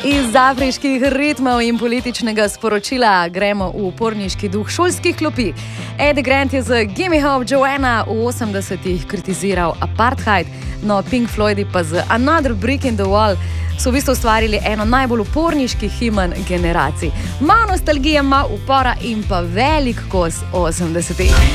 Iz afriških ritmov in političnega sporočila gremo v uporniški duh šolskih klopi. Eddie Grant je z Gimme Hope Joanna v 80-ih kritiziral apartheid, no Pink Floydi pa z Another Brick in the Wall so v bistvu ustvarili eno najbolj uporniških himen generacij. Malo nostalgije, malo upora in pa velik kos 80-ih.